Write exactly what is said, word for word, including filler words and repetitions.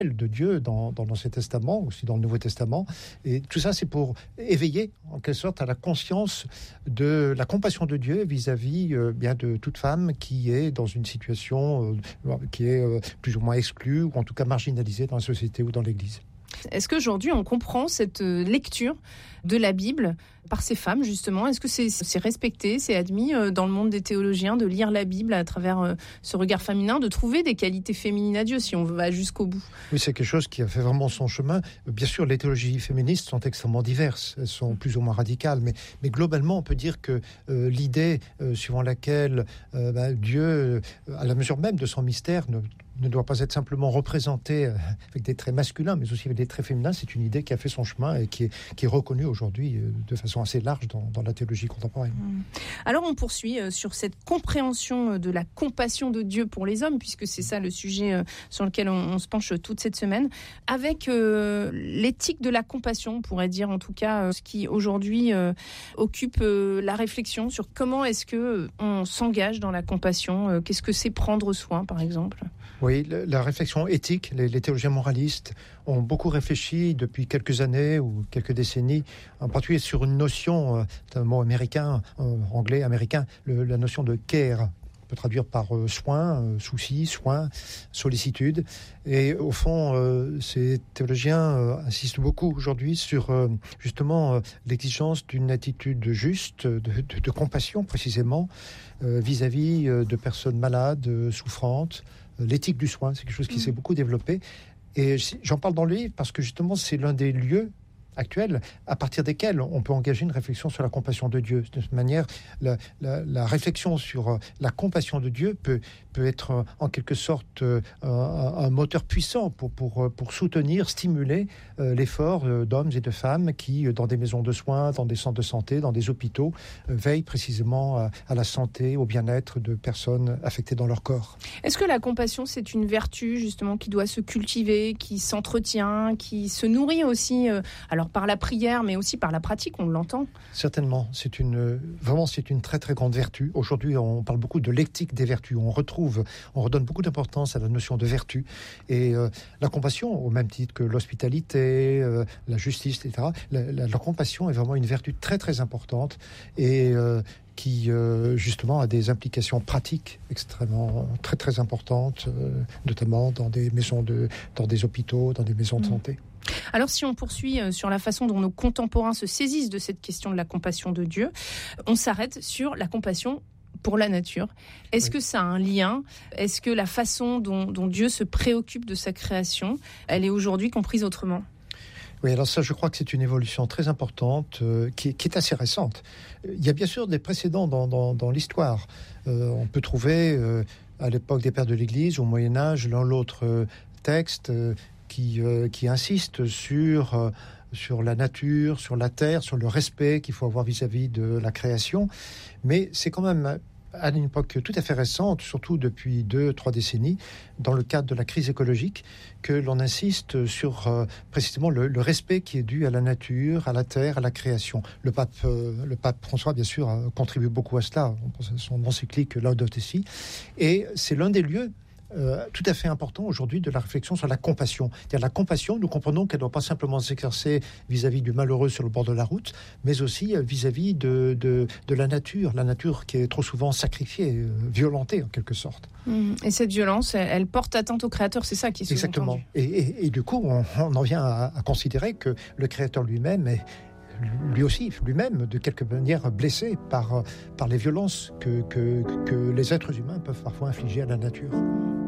de Dieu dans, dans l'Ancien Testament, aussi dans le Nouveau Testament. Et tout ça, c'est pour éveiller, en quelque sorte, à la conscience de la compassion de Dieu vis-à-vis euh, bien de toute femme qui est dans une situation euh, qui est euh, plus ou moins exclue, ou en tout cas marginalisée dans la société ou dans l'Église. Est-ce qu'aujourd'hui, on comprend cette lecture de la Bible par ces femmes, justement? Est-ce que c'est, c'est respecté, c'est admis dans le monde des théologiens de lire la Bible à travers ce regard féminin, de trouver des qualités féminines à Dieu, si on va jusqu'au bout? Oui, c'est quelque chose qui a fait vraiment son chemin. Bien sûr, les théologies féministes sont extrêmement diverses, elles sont plus ou moins radicales, mais, mais globalement, on peut dire que euh, l'idée euh, suivant laquelle euh, bah, Dieu, euh, à la mesure même de son mystère, ne ne doit pas être simplement représenté avec des traits masculins, mais aussi avec des traits féminins. C'est une idée qui a fait son chemin et qui est, qui est reconnue aujourd'hui de façon assez large dans, dans la théologie contemporaine. Alors on poursuit sur cette compréhension de la compassion de Dieu pour les hommes, puisque c'est ça le sujet sur lequel on, on se penche toute cette semaine, avec euh, l'éthique de la compassion, on pourrait dire en tout cas, ce qui aujourd'hui euh, occupe euh, la réflexion sur comment est-ce qu'on s'engage dans la compassion, euh, qu'est-ce que c'est prendre soin par exemple? Oui, la réflexion éthique, les, les théologiens moralistes ont beaucoup réfléchi depuis quelques années ou quelques décennies, en particulier sur une notion, c'est un mot américain, euh, anglais, américain, le, la notion de care. On peut traduire par euh, soin, euh, souci, soin, sollicitude. Et au fond, euh, ces théologiens euh, insistent beaucoup aujourd'hui sur euh, justement euh, l'exigence d'une attitude juste, de, de, de compassion précisément, euh, vis-à-vis euh, de personnes malades, euh, souffrantes. L'éthique du soin, c'est quelque chose qui mmh. s'est beaucoup développé. Et j'en parle dans le livre parce que justement, c'est l'un des lieux actuels à partir desquels on peut engager une réflexion sur la compassion de Dieu. De cette manière, la, la, la réflexion sur la compassion de Dieu peut, peut être en quelque sorte un, un moteur puissant pour, pour, pour soutenir, stimuler l'effort d'hommes et de femmes qui, dans des maisons de soins, dans des centres de santé, dans des hôpitaux, veillent précisément à, à la santé, au bien-être de personnes affectées dans leur corps. Est-ce que la compassion, c'est une vertu justement qui doit se cultiver, qui s'entretient, qui se nourrit aussi euh, alors par la prière, mais aussi par la pratique, on l'entend? Certainement, c'est une, vraiment c'est une très très grande vertu. Aujourd'hui, on parle beaucoup de l'éthique des vertus. On retrouve, on redonne beaucoup d'importance à la notion de vertu. Et euh, la compassion, au même titre que l'hospitalité, euh, la justice, et cetera, la, la, la compassion est vraiment une vertu très très importante et euh, qui euh, justement a des implications pratiques extrêmement très très importantes, euh, notamment dans des maisons de, dans des hôpitaux, dans des maisons de santé. Alors si on poursuit sur la façon dont nos contemporains se saisissent de cette question de la compassion de Dieu, on s'arrête sur la compassion pour la nature. Est-ce oui. que ça a un lien? Est-ce que la façon dont, dont Dieu se préoccupe de sa création, elle est aujourd'hui comprise autrement? Oui, alors ça, je crois que c'est une évolution très importante euh, qui, est, qui est assez récente. Il y a bien sûr des précédents dans, dans, dans l'histoire. Euh, on peut trouver euh, à l'époque des pères de l'Église, au Moyen-Âge, l'un l'autre euh, texte euh, qui, euh, qui insiste sur, euh, sur la nature, sur la terre, sur le respect qu'il faut avoir vis-à-vis de la création. Mais c'est quand même à une époque tout à fait récente, surtout depuis deux, trois décennies, dans le cadre de la crise écologique, que l'on insiste sur euh, précisément le, le respect qui est dû à la nature, à la terre, à la création. Le pape, euh, le pape François, bien sûr, a contribué beaucoup à cela, on pense à son encyclique Laudato Si, et c'est l'un des lieux Euh, tout à fait important aujourd'hui de la réflexion sur la compassion. C'est-à-dire la compassion, nous comprenons qu'elle ne doit pas simplement s'exercer vis-à-vis du malheureux sur le bord de la route, mais aussi vis-à-vis de, de, de la nature, la nature qui est trop souvent sacrifiée, euh, violentée en quelque sorte. Mmh. Et cette violence, elle, elle porte atteinte au Créateur, c'est ça qui est sous-entendu. Exactement. Et, et, et du coup, on, on en vient à, à considérer que le Créateur lui-même est lui aussi, lui-même, de quelque manière blessé par, par les violences que, que, que les êtres humains peuvent parfois infliger à la nature.